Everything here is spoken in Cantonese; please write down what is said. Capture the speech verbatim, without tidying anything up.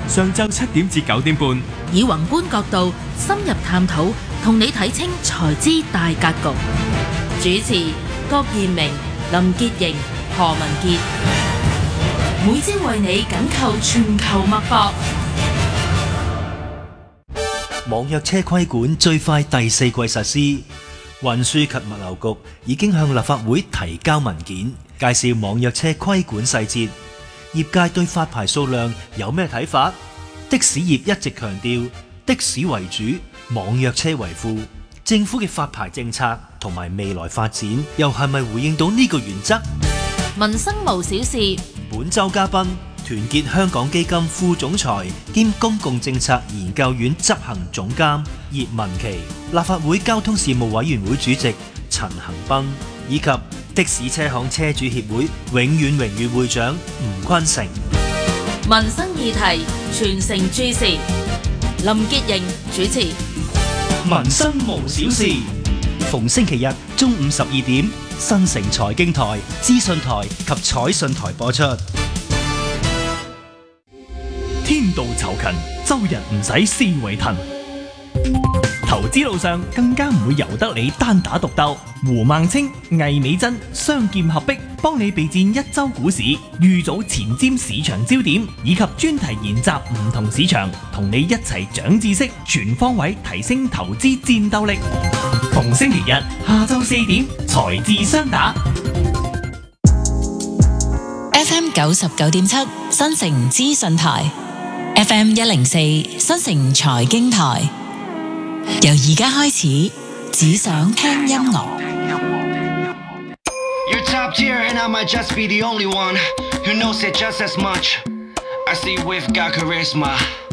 上晝七點至九點半， 以宏觀角度深入探討，同你睇清財資大格局。主持郭彥明、林潔瑩、何文傑，每朝為你緊扣全球脈搏。 網約車規管最快第四季實施，運輸及物流局已經向立法會提交文件，介紹網約車規管細節。業界對發牌數量有咩睇法？的士業一直強調的士為主，網約車為輔。政府嘅發牌政策同埋未來發展又係咪回應到呢個原則？ 民生無小事， 本周嘉賓團結香港基金副總裁兼公共政策研究院執行總監葉文琪，立法會交通事務委員會主席陳恒鑌，以及的士車行車主協會永遠榮譽會長吳坤成。 民生議題全城注視，林潔瑩主持。 民生無小事，逢星期日中午十二點，新城財經台、資訊台及彩訊台播出。 天道酬勤，周日唔使思維騰。投資路上更加唔會由得你單打獨鬥。胡孟青、魏美珍雙劍合璧，幫你備戰一周股市，預早前瞻市場焦點，以及專題研習唔同市場，同你一齊長知識，全方位提升投資戰鬥力。逢星期日下晝四點，財智雙打。 F M 九十九點七新城資訊台 ，F M 一零四新城財經台。由而家開始，只想聽音樂。 You're top tier and I might just be the only one who knows it just as much. I see we've got charisma.